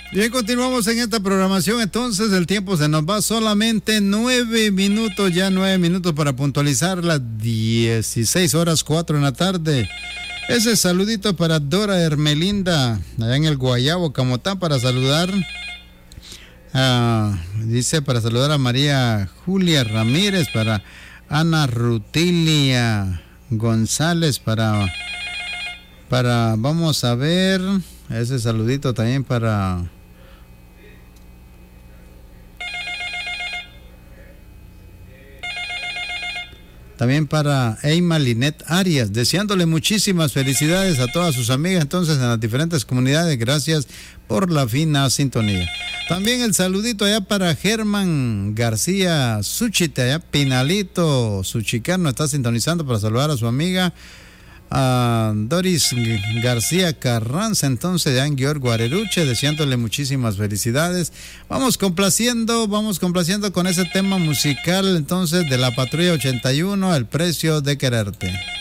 Bien, continuamos en esta programación. Entonces el tiempo se nos va, solamente 9 minutos, ya 9 minutos para puntualizar las 16:04 en la tarde. Ese saludito para Dora Hermelinda, allá en el Guayabo, Camotán, para saludar. Dice para saludar a María Julia Ramírez, para Ana Rutilia González, para vamos a ver, ese saludito también para Eima Linet Arias, deseándole muchísimas felicidades a todas sus amigas entonces en las diferentes comunidades. Gracias por la fina sintonía. También el saludito allá para Germán García Suchite, allá Pinalito, su chicano, está sintonizando para saludar a su amiga Doris García Carranza, entonces ya en Guior Guareruche, deseándole muchísimas felicidades. Vamos complaciendo con ese tema musical entonces de la Patrulla 81, El precio de quererte.